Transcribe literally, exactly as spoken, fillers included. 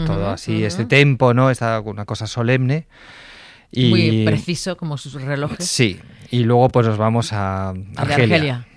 todo Ujú, así, ujú. este tempo, ¿no? Esta una cosa solemne. Y, Muy preciso como sus relojes. sí, y luego pues nos vamos a Al de Argelia. Argelia.